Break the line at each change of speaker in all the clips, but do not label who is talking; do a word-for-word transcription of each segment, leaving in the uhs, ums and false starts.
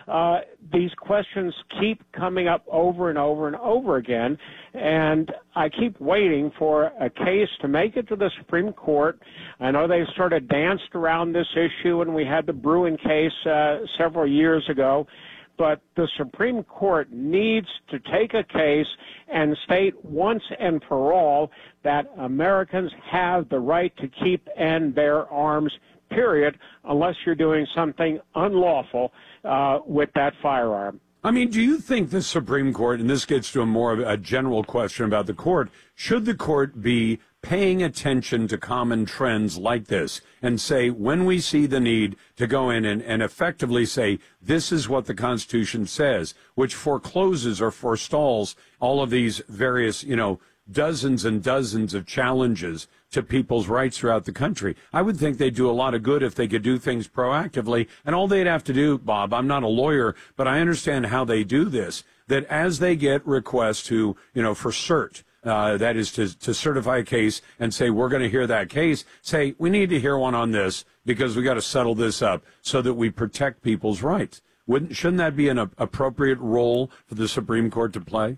uh, these questions keep coming up over and over and over again, and I keep waiting for a case to make it to the Supreme Court. I know they sort of danced around this issue when we had the Bruen case uh, several years ago, but the Supreme Court needs to take a case and state once and for all that Americans have the right to keep and bear arms, period, unless you're doing something unlawful uh, with that firearm.
I mean, do you think the Supreme Court, and this gets to a more of a general question about the court, should the court be paying attention to common trends like this and say, when we see the need to go in and, and effectively say, this is what the Constitution says, which forecloses or forestalls all of these various, you know, dozens and dozens of challenges to people's rights throughout the country. I would think they'd do a lot of good if they could do things proactively. And all they'd have to do, Bob, I'm not a lawyer, but I understand how they do this, that as they get requests to, you know, for cert, uh, that is to, to certify a case and say, we're going to hear that case, say, we need to hear one on this because we got to settle this up so that we protect people's rights. Wouldn't, shouldn't that be an a, appropriate role for the Supreme Court to play?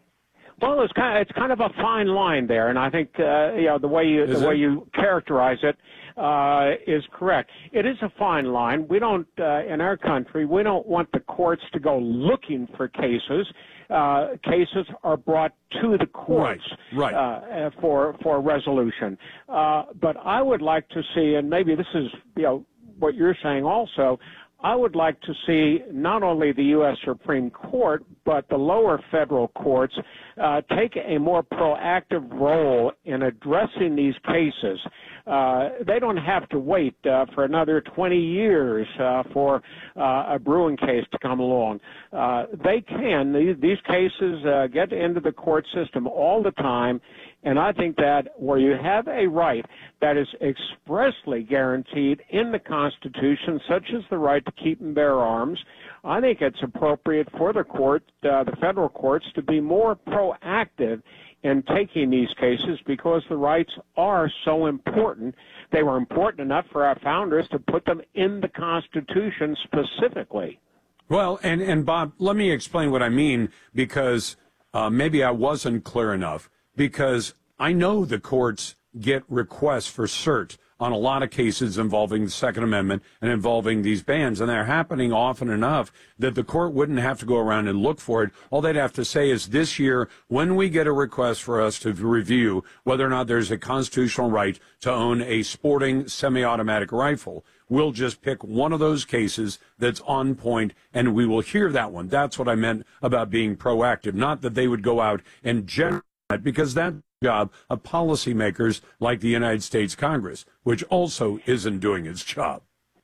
Well, it's kind of, it's kind of a fine line there, and I think uh, you know the way you
is
the
it?
way you characterize it uh, is correct. It is a fine line. We don't uh, in our country we don't want the courts to go looking for cases. Uh, cases are brought to the courts
right, right.
Uh, for for resolution. Uh, but I would like to see, and maybe this is you know what you're saying also. I would like to see not only the U S Supreme Court, but the lower federal courts uh, take a more proactive role in addressing these cases. Uh, they don't have to wait uh, for another twenty years uh, for uh, a Bruen case to come along. Uh, they can. These, these cases uh, get into the court system all the time. And I think that where you have a right that is expressly guaranteed in the Constitution, such as the right to keep and bear arms, I think it's appropriate for the court, uh, the federal courts, to be more proactive in taking these cases because the rights are so important. They were important enough for our founders to put them in the Constitution specifically.
Well, and, and Bob, let me explain what I mean because uh, maybe I wasn't clear enough. Because I know the courts get requests for cert on a lot of cases involving the Second Amendment and involving these bans, and they're happening often enough that the court wouldn't have to go around and look for it. All they'd have to say is this year, when we get a request for us to review whether or not there's a constitutional right to own a sporting semi-automatic rifle, we'll just pick one of those cases that's on point, and we will hear that one. That's what I meant about being proactive, not that they would go out and generate, because that's the job of policymakers like the United States Congress, which also isn't doing its job.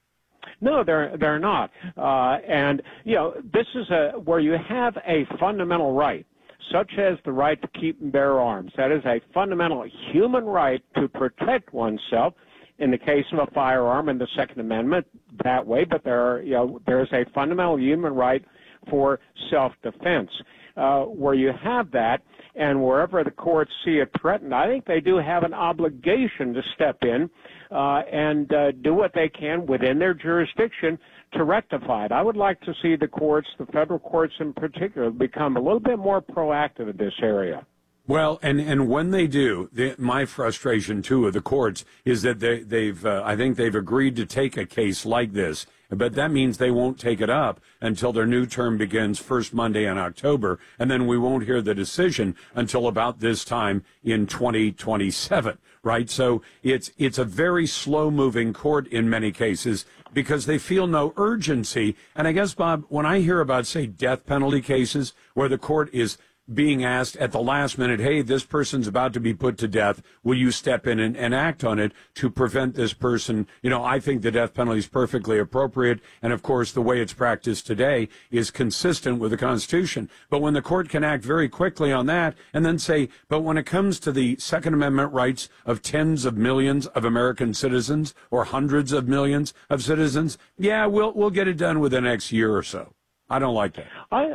No, they're they're not. Uh, and you know, this is a where you have a fundamental right, such as the right to keep and bear arms. That is a fundamental human right to protect oneself. In the case of a firearm in the Second Amendment, that way. But there are, you know, there is a fundamental human right for self-defense. Uh, where you have that, and wherever the courts see it threatened, I think they do have an obligation to step in uh, and uh, do what they can within their jurisdiction to rectify it. I would like to see the courts, the federal courts in particular, become a little bit more proactive in this area.
Well, and, and when they do, the, my frustration, too, of the courts is that they, they've, uh, I think they've agreed to take a case like this, but that means they won't take it up until their new term begins first Monday in October, and then we won't hear the decision until about this time in twenty twenty-seven, right? So it's, it's a very slow-moving court in many cases because they feel no urgency. And I guess, Bob, when I hear about, say, death penalty cases where the court is being asked at the last minute, hey, this person's about to be put to death, will you step in and, and act on it to prevent this person? You know, I think the death penalty is perfectly appropriate, and of course the way it's practiced today is consistent with the Constitution. But when the court can act very quickly on that and then say, but when it comes to the Second Amendment rights of tens of millions of American citizens or hundreds of millions of citizens, yeah, we'll we'll get it done within the next year or so. I don't like that.
I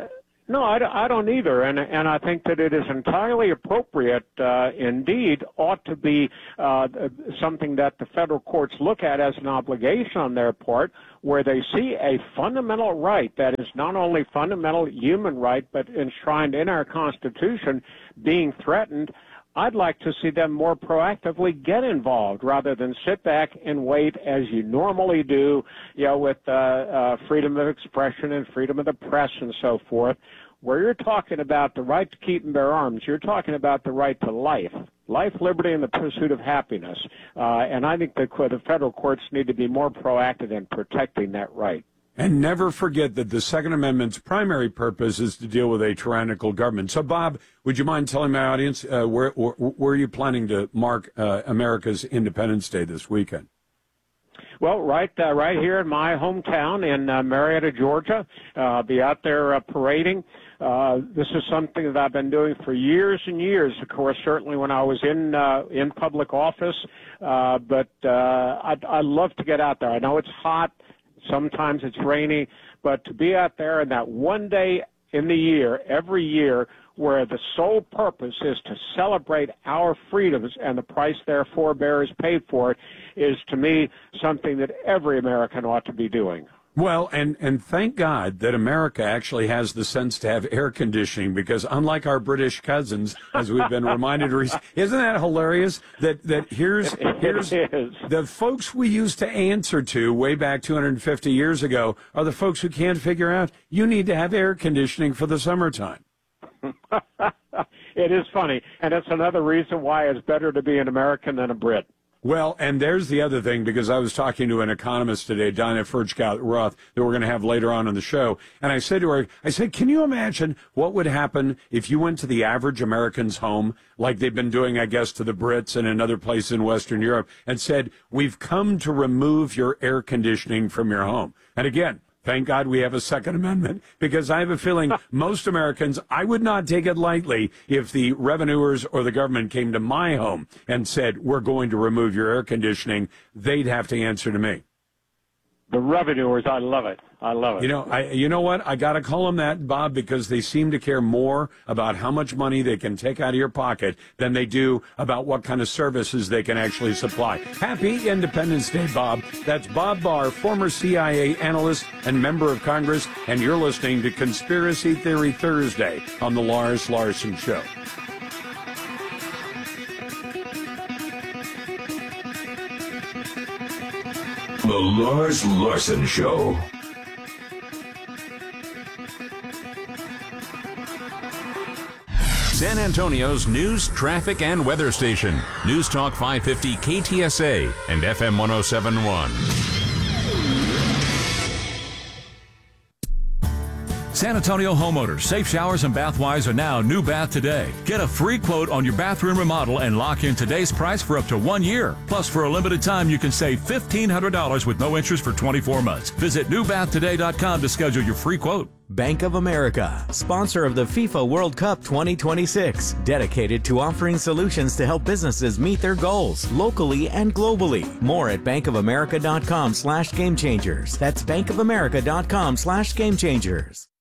No, I, I don't either, and and I think that it is entirely appropriate, uh, indeed, ought to be uh, something that the federal courts look at as an obligation on their part, where they see a fundamental right that is not only fundamental human right, but enshrined in our Constitution being threatened. I'd like to see them more proactively get involved rather than sit back and wait as you normally do, you know, with uh, uh, freedom of expression and freedom of the press and so forth, where you're talking about the right to keep and bear arms. You're talking about the right to life, life, liberty, and the pursuit of happiness. Uh, and I think the, the federal courts need to be more proactive in protecting that right.
And never forget that the Second Amendment's primary purpose is to deal with a tyrannical government. So, Bob, would you mind telling my audience uh, where, where, where are you planning to mark uh, America's Independence Day this weekend?
Well, right uh, right here in my hometown in uh, Marietta, Georgia. Uh, I'll be out there uh, parading. Uh, this is something that I've been doing for years and years, of course, certainly when I was in uh, in public office. Uh, but uh, I, I love to get out there. I know it's hot. Sometimes it's rainy, but to be out there in that one day in the year, every year, where the sole purpose is to celebrate our freedoms and the price their forebears paid for it, is to me something that every American ought to be doing.
Well, and, and thank God that America actually has the sense to have air conditioning, because unlike our British cousins, as we've been reminded recently, isn't that hilarious? That that here's here's the folks we used to answer to way back two hundred fifty years ago are the folks who can't figure out you need to have air conditioning for the summertime.
It is funny, and it's another reason why it's better to be an American than a Brit.
Well, and there's the other thing, because I was talking to an economist today, Donna Furchtgott-Roth, that we're going to have later on in the show, and I said to her, I said, can you imagine what would happen if you went to the average American's home, like they've been doing, I guess, to the Brits and in other places in Western Europe, and said, we've come to remove your air conditioning from your home? And again, thank God we have a Second Amendment, because I have a feeling most Americans, I would not take it lightly if the revenuers or the government came to my home and said, we're going to remove your air conditioning. They'd have to answer to me.
The revenuers, I love it. I love it.
You know, I, you know what? I got to call them that, Bob, because they seem to care more about how much money they can take out of your pocket than they do about what kind of services they can actually supply. Happy Independence Day, Bob. That's Bob Barr, former C I A analyst and member of Congress, and you're listening to Conspiracy Theory Thursday on The Lars Larson Show.
The Lars Larson Show.
San Antonio's news, traffic, and weather station. News Talk five fifty K T S A and F M one oh seven point one.
San Antonio homeowners, Safe Showers and Bathwise are now New Bath Today. Get a free quote on your bathroom remodel and lock in today's price for up to one year. Plus, for a limited time, you can save fifteen hundred dollars with no interest for twenty-four months. Visit new bath today dot com to schedule your free quote.
Bank of America, sponsor of the FIFA World Cup twenty twenty-six, dedicated to offering solutions to help businesses meet their goals locally and globally. More at bankofamerica.com slash game changers. That's bankofamerica.com slash game changers.